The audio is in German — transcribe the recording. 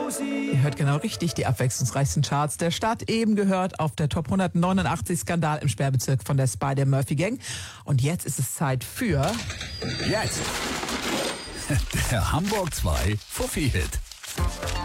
Ihr hört genau richtig, die abwechslungsreichsten Charts der Stadt. Eben gehört auf der Top 189 Skandal im Sperrbezirk von der Spider-Murphy-Gang. Und jetzt ist es Zeit für... Jetzt! Der Hamburg 2 Fuffi-Hit.